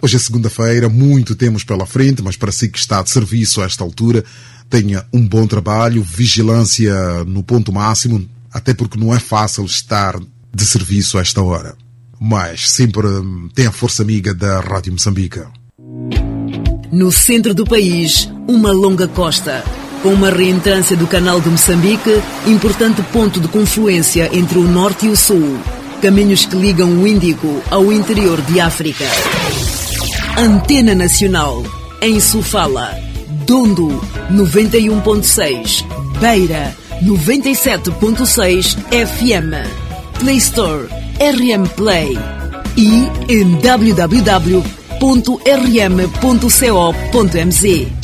Hoje é segunda-feira, muito temos pela frente, mas para si que está de serviço a esta altura, tenha um bom trabalho, vigilância no ponto máximo, até porque não é fácil estar de serviço a esta hora. Mas sempre tem a força amiga da Rádio Moçambique. No centro do país, uma longa costa, com uma reentrância do Canal de Moçambique, importante ponto de confluência entre o norte e o sul. Caminhos que ligam o Índico ao interior de África. Antena Nacional, em Sofala, Dondo, 91.6, Beira, 97.6 FM, Play Store, RM Play e em www.rm.co.mz.